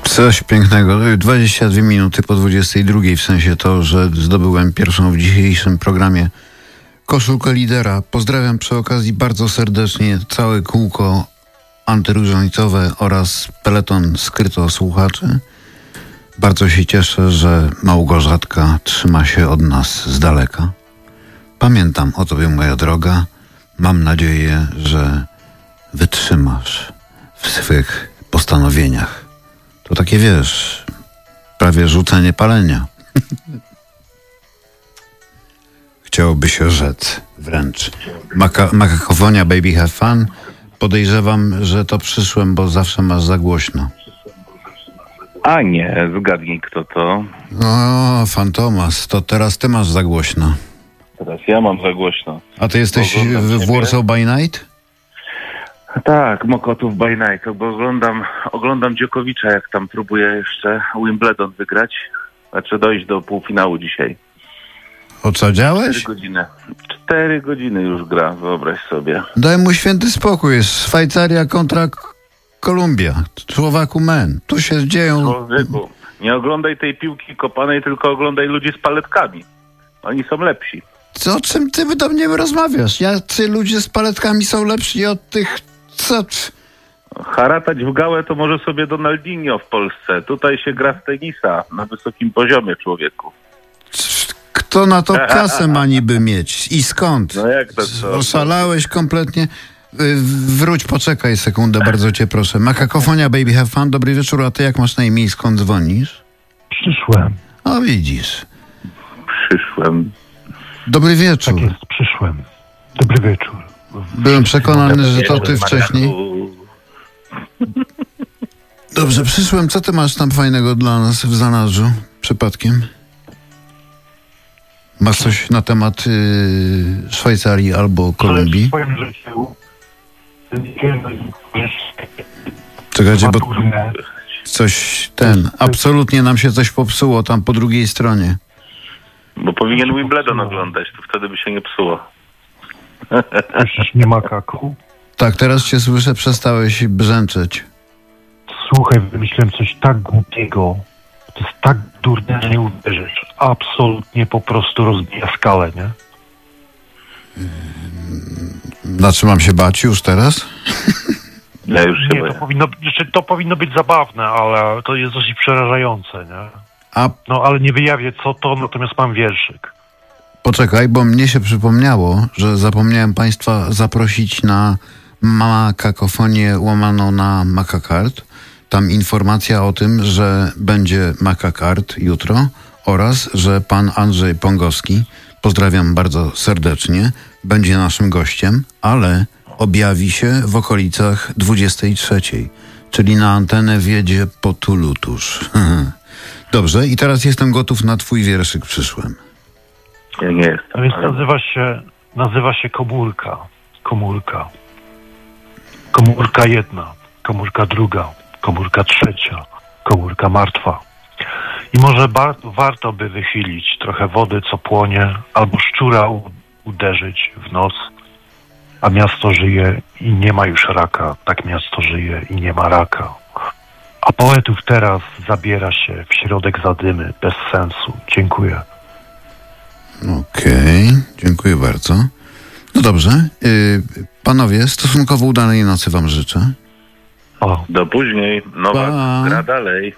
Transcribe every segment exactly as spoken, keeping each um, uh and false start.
Coś pięknego. dwadzieścia dwie minuty po dwudziestej drugiej, w sensie to, że zdobyłem pierwszą w dzisiejszym programie koszulkę lidera. Pozdrawiam przy okazji bardzo serdecznie całe kółko antyróżanicowe oraz peleton skryto słuchaczy. Bardzo się cieszę, że Małgorzatka trzyma się od nas z daleka. Pamiętam o tobie, moja droga. Mam nadzieję, że wytrzymasz w swych postanowieniach. To takie, wiesz, prawie rzucenie palenia. Chciałoby się rzec wręcz. Maka- Makakofonia Baby Have Fun. Podejrzewam, że to przyszłem, bo zawsze masz za głośno. A nie, zgadnij kto to. O, Fantomas, to teraz ty masz za głośno. Teraz ja mam za głośno. A ty jesteś Oglądam w ciebie. Warsaw by Night? Tak, Mokotów by Night, bo oglądam, oglądam Dziokowicza, jak tam próbuje jeszcze Wimbledon wygrać. Znaczy dojść do półfinału dzisiaj. Oczadziałeś? Cztery godziny. Cztery godziny już gra, wyobraź sobie. Daj mu święty spokój. Jest Szwajcaria kontra K- Kolumbia. Słowaku men. Tu się dzieją... Człowieku, nie oglądaj tej piłki kopanej, tylko oglądaj ludzi z paletkami. Oni są lepsi. Co, o czym ty do mnie rozmawiasz? Jacy ludzie z paletkami są lepsi od tych... Co? Haratać w gałę to może sobie Donaldinho w Polsce. Tutaj się gra z tenisa na wysokim poziomie, człowieku. Kto na to kasę ma niby mieć? I skąd? No jak to co? Oszalałeś kompletnie. Y, Wróć, poczekaj sekundę, bardzo cię proszę. Makakofonia Baby Have Fun, dobry wieczór, a ty jak masz na imię i skąd dzwonisz? Przyszłem. O, widzisz. Przyszłem. Dobry wieczór. Tak jest, przyszłem. Dobry wieczór. Byłem przekonany, że to ty wcześniej. Dobrze, przyszłem. Co ty masz tam fajnego dla nas w zanadrzu przypadkiem? Masz coś na temat yy, Szwajcarii albo Kolumbii? W swoim życiu Czekajcie, bo coś ten... Absolutnie nam się coś popsuło tam po drugiej stronie. Bo powinien Wimbledon oglądać, to wtedy by się nie psuło. Słyszysz mnie, makaku? Tak, teraz cię słyszę, przestałeś brzęczeć. Słuchaj, wymyśliłem coś tak głupiego. To jest tak durne, że nie uwierzysz. Absolutnie po prostu rozbija skalę, nie? Na czym mam się bać już teraz? Ja już się Nie, boję. to powinno, znaczy, to powinno być zabawne, ale to jest dosyć przerażające, nie? A No, ale nie wyjawię co to, natomiast mam wierszyk. poczekaj, bo mnie się przypomniało, że zapomniałem państwa zaprosić na Makakofonię łamaną na Makakart. Tam informacja o tym, że będzie Makakart jutro oraz, że pan Andrzej Pongowski, pozdrawiam bardzo serdecznie, będzie naszym gościem, ale objawi się w okolicach dwudziestej trzeciej, czyli na antenę wjedzie po Tulu tuż. Dobrze, i teraz jestem gotów na twój wierszyk, przyszłem. Ja nie jestem. A więc ale- nazywa się, nazywa się komórka. Komórka. Komórka jedna, komórka druga, komórka trzecia, komórka martwa. I może bar- warto by wychylić trochę wody, co płonie, albo szczura u- uderzyć w nos. A miasto żyje i nie ma już raka, tak miasto żyje i nie ma raka. A poetów teraz zabiera się w środek zadymy, bez sensu. Dziękuję. Okej, dziękuję bardzo. No dobrze, yy, panowie, stosunkowo udanej nocy wam życzę. O, Do później. Nowa Pa. gra dalej.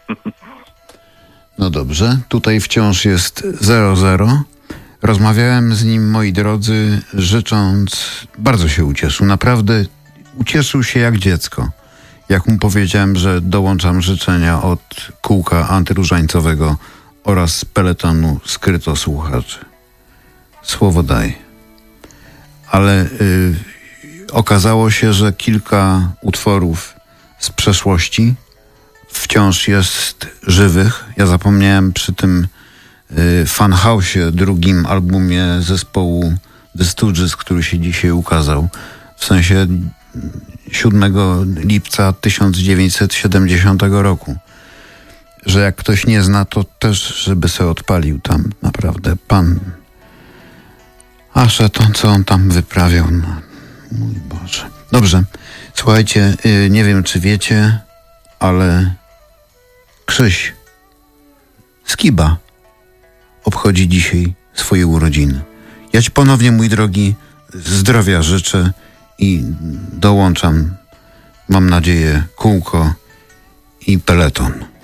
No dobrze, tutaj wciąż jest zero zero. Rozmawiałem z nim, moi drodzy, życząc, bardzo się ucieszył, naprawdę ucieszył się jak dziecko. Jak mu powiedziałem, że dołączam życzenia od kółka antyróżańcowego oraz peletonu skryto słuchaczy. Słowo daję. Ale y, okazało się, że kilka utworów z przeszłości wciąż jest żywych. Ja zapomniałem przy tym y, Funhouse'ie, drugim albumie zespołu The Stooges, który się dzisiaj ukazał. W sensie siódmego lipca tysiąc dziewięćset siedemdziesiątego roku. Że jak ktoś nie zna, to też, żeby se odpalił tam naprawdę pan. Aż to, co on tam wyprawiał. No, mój Boże. Dobrze. Słuchajcie, yy, nie wiem, czy wiecie, ale Krzyś Skiba obchodzi dzisiaj swoje urodziny. Ja ci ponownie, mój drogi, zdrowia życzę i dołączam, mam nadzieję, kółko i peleton.